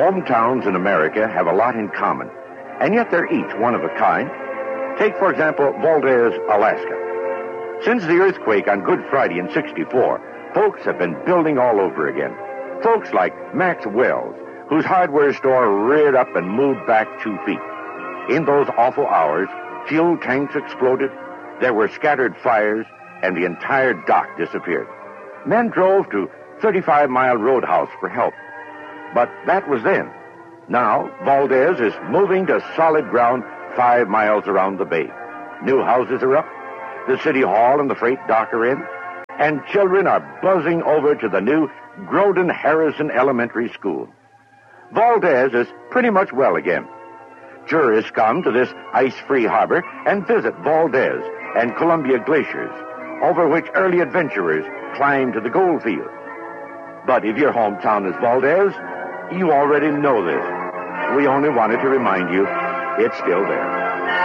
Hometowns in America have a lot in common, and yet they're each one of a kind. Take, for example, Valdez, Alaska. Since the earthquake on Good Friday in '64, folks have been building all over again. Folks like Max Wells, whose hardware store reared up and moved back 2 feet. In those awful hours, fuel tanks exploded, there were scattered fires, and the entire dock disappeared. Men drove to 35-mile Roadhouse for help. But that was then. Now, Valdez is moving to solid ground 5 miles around the bay. New houses are up, the city hall and the freight dock are in, and children are buzzing over to the new Groden Harrison Elementary School. Valdez is pretty much well again. Tourists come to this ice-free harbor and visit Valdez and Columbia glaciers, over which early adventurers climb to the gold fields. But if your hometown is Valdez, you already know this. We only wanted to remind you it's still there.